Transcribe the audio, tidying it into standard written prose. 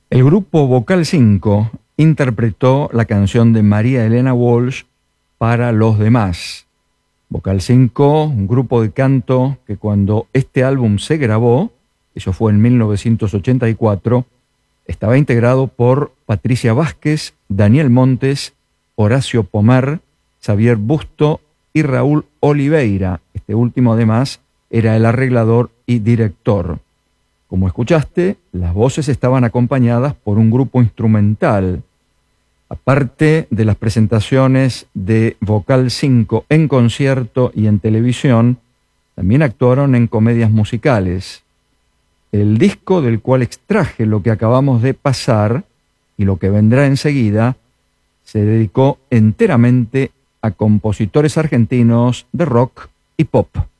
El grupo Vocal 5 interpretó la canción de María Elena Walsh, Para los demás. Vocal 5, un grupo de canto que cuando este álbum se grabó, eso fue en 1984, estaba integrado por Patricia Vázquez, Daniel Montes, Horacio Pomar, Xavier Busto y Raúl Oliveira. Este último además era el arreglador y director. Como escuchaste, las voces estaban acompañadas por un grupo instrumental. Aparte de las presentaciones de Vocal 5 en concierto y en televisión, también actuaron en comedias musicales. El disco del cual extraje lo que acabamos de pasar y lo que vendrá enseguida se dedicó enteramente a compositores argentinos de rock y pop.